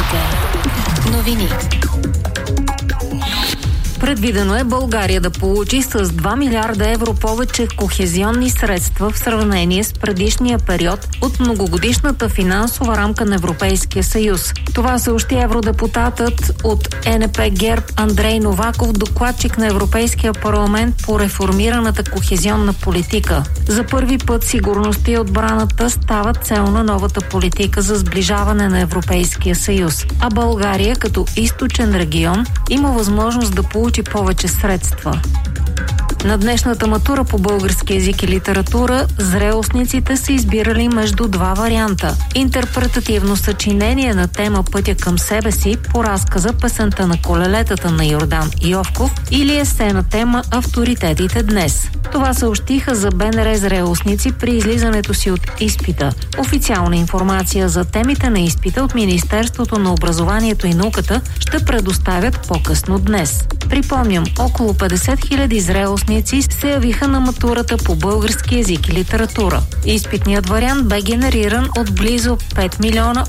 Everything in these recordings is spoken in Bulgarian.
Вероника. Новини. Предвидено е България да получи с 2 милиарда евро повече кохезионни средства в сравнение с предишния период от многогодишната финансова рамка на Европейския съюз. Това съобщи евродепутатът от ЕНП ГЕРБ Андрей Новаков, докладчик на Европейския парламент по реформираната кохезионна политика. За първи път сигурността и отбраната стават цел на новата политика за сближаване на Европейския съюз, а България като източен регион има възможност да получи повече средства. На днешната матура по български език и литература зрелостниците са избирали между два варианта. Интерпретативно съчинение на тема "Пътя към себе си" по разказа "Песента на колелетата" на Йордан Йовков или есе на тема "Авторитетите днес". Това съобщиха за БНР зрелостници при излизането си от изпита. Официална информация за темите на изпита от Министерството на образованието и науката ще предоставят по-късно днес. Припомням, около 50 000 зрелостници се явиха на матурата по български език и литература. Изпитният вариант бе генериран от близо 5 милиона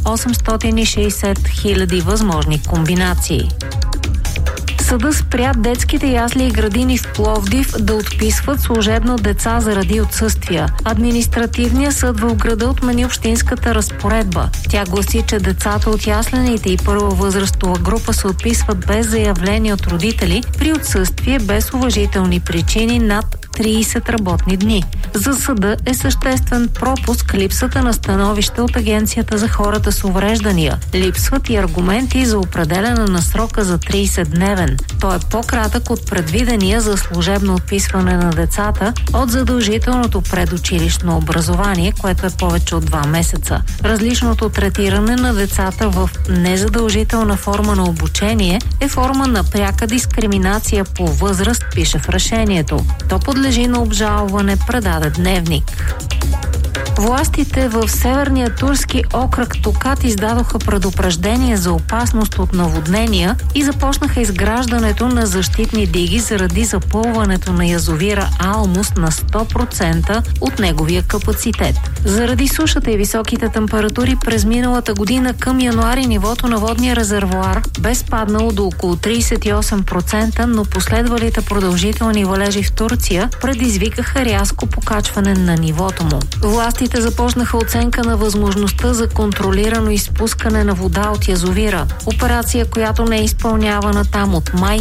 860 хиляди възможни комбинации. Съда спря детските ясли и градини в Пловдив да отписват служебно деца заради отсъствия. Административният съд в града отмени общинската разпоредба. Тя гласи, че децата от яслените и първа възрастова група се отписват без заявление от родители при отсъствие без уважителни причини над 30 работни дни. За съда е съществен пропуск липсата на становище от Агенцията за хората с увреждания. Липсват и аргументи за определяне на срока за 30-дневен. Той е по-кратък от предвидения за служебно отписване на децата от задължителното предучилищно образование, което е повече от 2 месеца. Различното третиране на децата в незадължителна форма на обучение е форма на пряка дискриминация по възраст, пише в решението. То подлежи на обжалване, предаде Дневник. Властите в северния турски окръг Токат издадоха предупреждение за опасност от наводнения и започнаха изграждането на защитни диги заради запълването на язовира Алмус на 100% от неговия капацитет. Заради сушата и високите температури през миналата година към януари нивото на водния резервоар бе спаднало до около 38%, но последвалите продължителни валежи в Турция предизвикаха рязко покачване на нивото му. Властите започнаха оценка на възможността за контролирано изпускане на вода от язовира. Операция, която не е изпълнявана там от май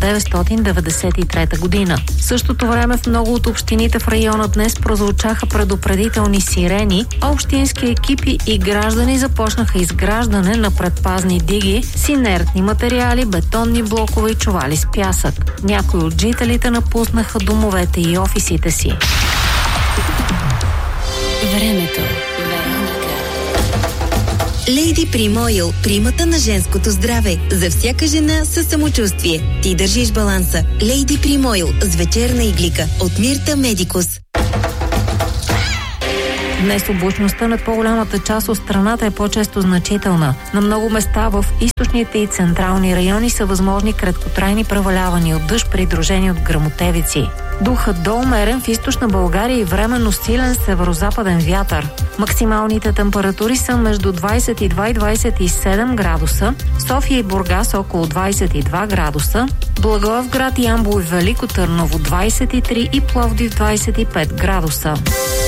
1993 година. В същото време в много от общините в района днес прозвучаха предупредителни сирени, а общински екипи и граждани започнаха изграждане на предпазни диги с инертни материали, бетонни блокове и чували с пясък. Някои от жителите напуснаха домовете и офисите си. Времето. Лейди Прим Ойл. Примата на женското здраве. За всяка жена със самочувствие. Ти държиш баланса. Лейди Прим Ойл с вечерна иглика от Мирта Медикус. Днес облачността над по-голямата част от страната е по-често значителна. На много места в източните и централни райони са възможни краткотрайни превалявания от дъжд, придружени от гръмотевици. Духът до умерен в източна България и временно силен северозападен вятър. Максималните температури са между 22 и 27 градуса, София и Бургас около 22 градуса, Благоевград, Ямбол и Велико Търново 23 и Пловдив 25 градуса.